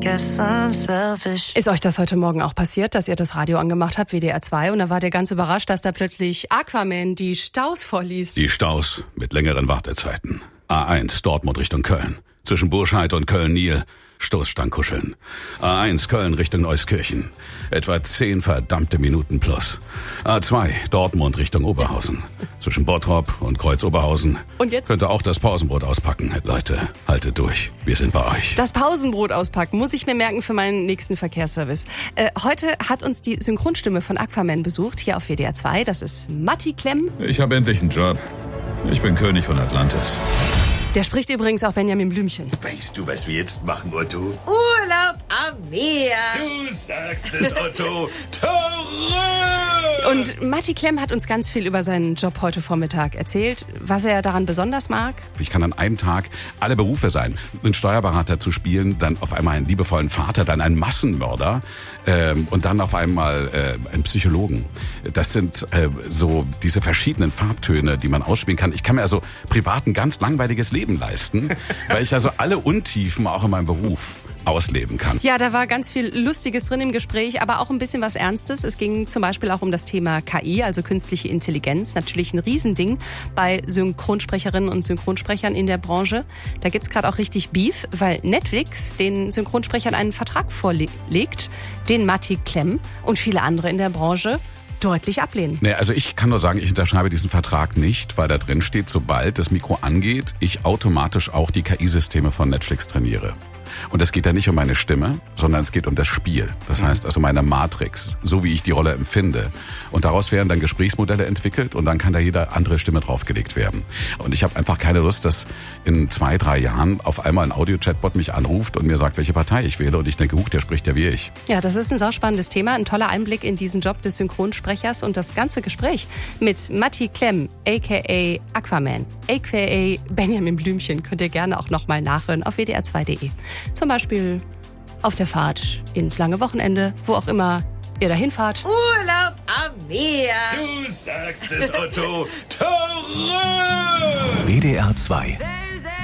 guess I'm selfish. Ist euch das heute Morgen auch passiert, dass ihr das Radio angemacht habt, WDR 2, und da wart ihr ganz überrascht, dass da plötzlich Aquaman die Staus vorliest? Die Staus mit längeren Wartezeiten. A1 Dortmund Richtung Köln. Zwischen Burscheid und Köln-Nil. Stoßstangenkuscheln. A1 Köln Richtung Neuskirchen. Etwa 10 verdammte Minuten plus. A2 Dortmund Richtung Oberhausen. Zwischen Bottrop und Kreuz-Oberhausen. Und jetzt? Könnt ihr auch das Pausenbrot auspacken. Leute, haltet durch. Wir sind bei euch. Das Pausenbrot auspacken muss ich mir merken für meinen nächsten Verkehrsservice. Heute hat uns die Synchronstimme von Aquaman besucht, hier auf WDR 2. Das ist Matti Klemm. Ich habe endlich einen Job. Ich bin König von Atlantis. Der spricht übrigens auch Benjamin Blümchen. Weißt du, was wir jetzt machen, Otto? Urlaub am Meer. Du sagst es, Otto. Tore! Und Matti Klemm hat uns ganz viel über seinen Job heute Vormittag erzählt, was er daran besonders mag. Ich kann an einem Tag alle Berufe sein. Einen Steuerberater zu spielen, dann auf einmal einen liebevollen Vater, dann einen Massenmörder und dann auf einmal einen Psychologen. Das sind so diese verschiedenen Farbtöne, die man ausspielen kann. Ich kann mir also privat ein ganz langweiliges Leben leisten, weil ich also alle Untiefen auch in meinem Beruf ausleben kann. Ja, da war ganz viel Lustiges drin im Gespräch, aber auch ein bisschen was Ernstes. Es ging zum Beispiel auch um das Thema KI, also künstliche Intelligenz. Natürlich ein Riesending bei Synchronsprecherinnen und Synchronsprechern in der Branche. Da gibt's gerade auch richtig Beef, weil Netflix den Synchronsprechern einen Vertrag vorlegt, den Matti Klemm und viele andere in der Branche deutlich ablehnen. Nee, also ich kann nur sagen, ich unterschreibe diesen Vertrag nicht, weil da drin steht, sobald das Mikro angeht, ich automatisch auch die KI-Systeme von Netflix trainiere. Und es geht ja nicht um meine Stimme, sondern es geht um das Spiel. Das heißt also meine Matrix, so wie ich die Rolle empfinde. Und daraus werden dann Gesprächsmodelle entwickelt und dann kann da jede andere Stimme draufgelegt werden. Und ich habe einfach keine Lust, dass in 2-3 Jahren auf einmal ein Audio-Chatbot mich anruft und mir sagt, welche Partei ich wähle. Und ich denke, der spricht ja wie ich. Ja, das ist ein sauspannendes Thema, ein toller Einblick in diesen Job des Synchronsprechers und das ganze Gespräch mit Matti Klemm, a.k.a. Aquaman, a.k.a. Benjamin Blümchen, könnt ihr gerne auch nochmal nachhören auf wdr2.de. Zum Beispiel auf der Fahrt ins lange Wochenende, wo auch immer ihr dahin fahrt. Urlaub am Meer. Du sagst es, Otto. Tore! WDR 2